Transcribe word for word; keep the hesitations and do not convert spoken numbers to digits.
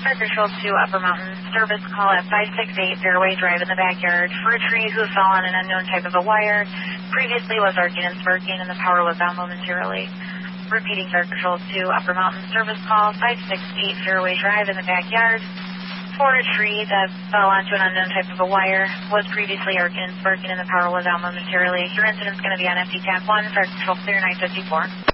Fire Control two, Upper Mountain, service call at five six eight Fairway Drive in the backyard for a tree who fell on an unknown type of a wire. Previously was arcing and sparking and the power was down momentarily. Repeating Fire Control two, Upper Mountain, service call five six eight Fairway Drive in the backyard for a tree that fell onto an unknown type of a wire. Was previously arcing and sparking and the power was down momentarily. Your incident's going to be on F T TAC one, Fire Control clear nine fifty-four.